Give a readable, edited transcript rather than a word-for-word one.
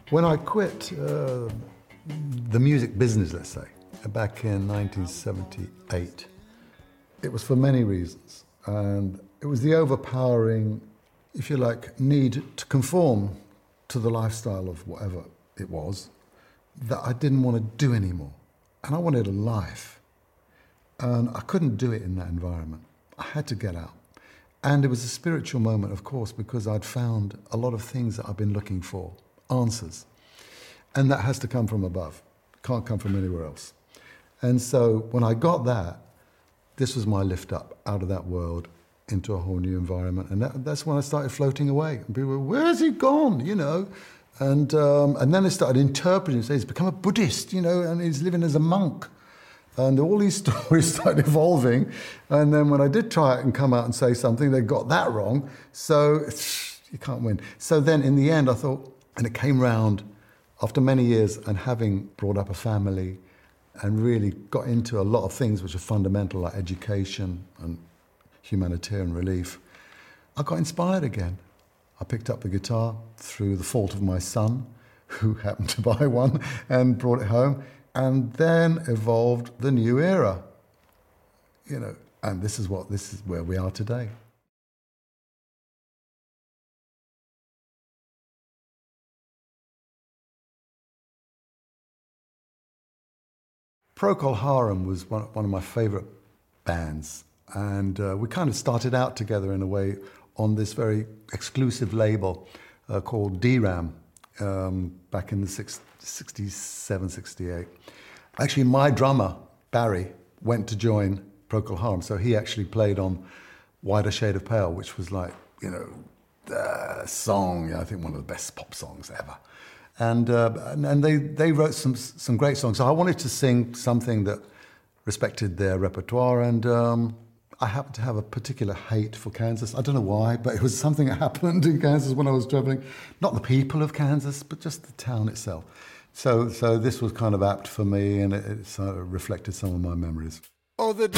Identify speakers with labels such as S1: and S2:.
S1: When I quit the music business, let's say, back in 1978, it was for many reasons. And it was the overpowering, if you like, need to conform to the lifestyle of whatever it was that I didn't want to do anymore. And I wanted a life. And I couldn't do it in that environment. I had to get out. And it was a spiritual moment, of course, because I'd found a lot of things that I've been looking for, answers. And that has to come from above. Can't come from anywhere else. And so when I got that, this was my lift up out of that world into a whole new environment. And that's when I started floating away. And people were, where's he gone, you know? And then I started interpreting, saying he's become a Buddhist, you know, and he's living as a monk. And all these stories started evolving. And then when I did try it and come out and say something, they got that wrong. So you can't win. So then in the end, I thought, and it came round after many years and having brought up a family and really got into a lot of things which are fundamental, like education and humanitarian relief, I got inspired again. I picked up the guitar through the fault of my son, who happened to buy one, and brought it home. And then evolved the new era, you know, and this is where we are today. Procol Harum was one of my favourite bands, and we kind of started out together in a way on this very exclusive label called DRAM back in the 67, 68. Actually, my drummer, Barry, went to join Procol Harum, so he actually played on Wider Shade of Pale, which was like, you know, the song, I think one of the best pop songs ever. And they wrote some great songs. So I wanted to sing something that respected their repertoire, and I happened to have a particular hate for Kansas. I don't know why, but it was something that happened in Kansas when I was traveling. Not the people of Kansas, but just the town itself. So this was kind of apt for me, and it sort of reflected some of my memories.
S2: Oh, the